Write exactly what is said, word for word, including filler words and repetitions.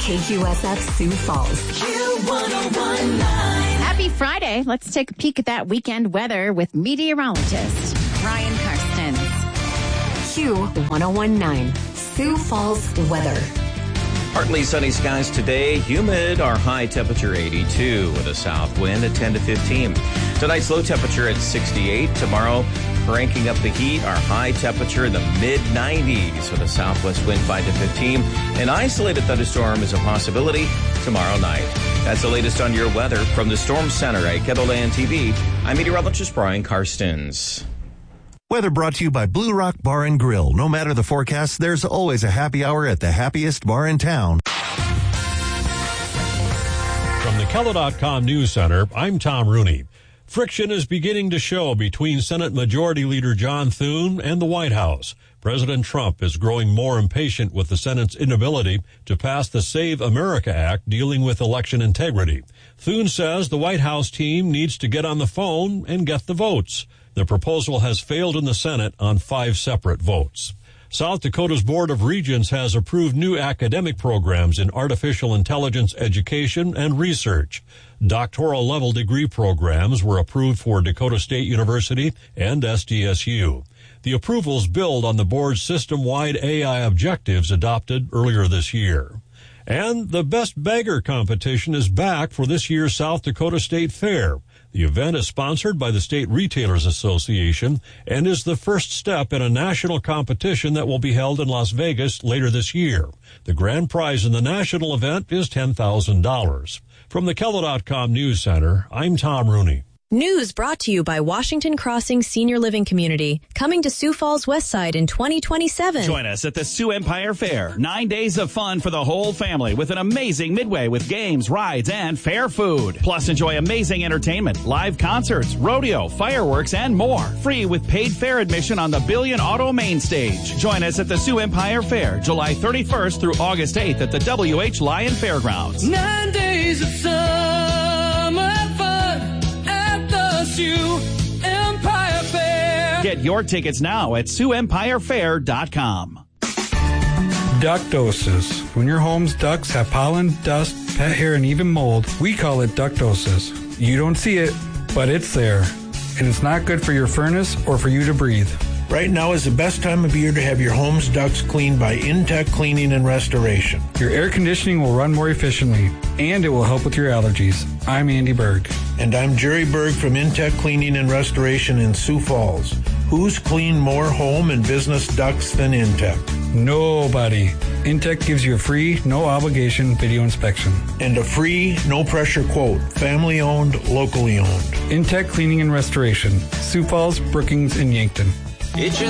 K Q S F Sioux Falls. Q one oh one nine. Happy Friday. Let's take a peek at that weekend weather with meteorologist Ryan Karstens. Q one oh one nine. Sioux Falls weather. Partly sunny skies today, humid, our high temperature eighty-two with a south wind at ten to fifteen. Tonight's low temperature at sixty-eight. Tomorrow, cranking up the heat, our high temperature in the mid nineties with a southwest wind five to fifteen. An isolated thunderstorm is a possibility tomorrow night. That's the latest on your weather from the Storm Center at Kettleland T V. I'm meteorologist Brian Karstens. Weather brought to you by Blue Rock Bar and Grill. No matter the forecast, there's always a happy hour at the happiest bar in town. From the Keller dot com News Center, I'm Tom Rooney. Friction is beginning to show between Senate Majority Leader John Thune and the White House. President Trump is growing more impatient with the Senate's inability to pass the Save America Act dealing with election integrity. Thune says the White House team needs to get on the phone and get the votes. The proposal has failed in the Senate on five separate votes. South Dakota's Board of Regents has approved new academic programs in artificial intelligence education and research. Doctoral-level degree programs were approved for Dakota State University and S D S U. The approvals build on the board's system-wide A I objectives adopted earlier this year. And the Best Beggar competition is back for this year's South Dakota State Fair. The event is sponsored by the State Retailers Association and is the first step in a national competition that will be held in Las Vegas later this year. The grand prize in the national event is ten thousand dollars. From the Keller dot com News Center, I'm Tom Rooney. News brought to you by Washington Crossing Senior Living Community, coming to Sioux Falls West Side in twenty twenty-seven. Join us at the Sioux Empire Fair. Nine days of fun for the whole family with an amazing midway with games, rides, and fair food. Plus, enjoy amazing entertainment, live concerts, rodeo, fireworks, and more. Free with paid fair admission on the Billion Auto Main Stage. Join us at the Sioux Empire Fair, July thirty-first through August eighth at the W H Lyon Fairgrounds. Nine days of summer fun. Sioux Empire Fair. Get your tickets now at Sioux Empire Fair dot com. Ductosis. When your home's ducts have pollen, dust, pet hair, and even mold, we call it ductosis. You don't see it, but it's there. And it's not good for your furnace or for you to breathe. Right now is the best time of year to have your home's ducts cleaned by Intech Cleaning and Restoration. Your air conditioning will run more efficiently, and it will help with your allergies. I'm Andy Berg. And I'm Jerry Berg from Intech Cleaning and Restoration in Sioux Falls. Who's cleaned more home and business ducts than Intech? Nobody. Intech gives you a free, no-obligation video inspection. And a free, no-pressure quote. Family-owned, locally owned. Intech Cleaning and Restoration. Sioux Falls, Brookings, and Yankton. It's